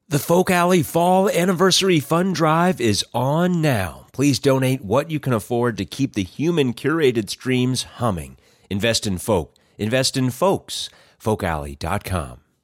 The Folk Alley Fall Anniversary Fund Drive is on now. Please donate what you can afford to keep the human-curated streams humming. Invest in folk. Invest in folks. FolkAlley.com.